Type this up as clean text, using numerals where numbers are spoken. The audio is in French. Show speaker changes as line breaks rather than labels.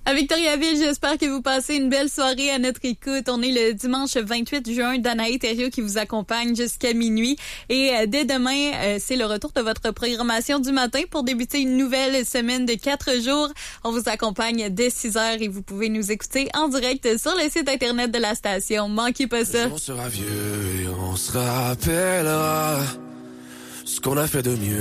À Victoriaville, j'espère que vous passez une belle soirée à notre écoute. On est le dimanche 28 juin. Danae Thériault qui vous accompagne jusqu'à minuit. Et dès demain, c'est le retour de votre programmation du matin pour débuter une nouvelle semaine de 4 jours. On vous accompagne dès 6 heures et vous pouvez nous écouter en direct sur le site internet de la station. Manquez pas ça.
On sera vieux et on se rappellera ce qu'on a fait de mieux.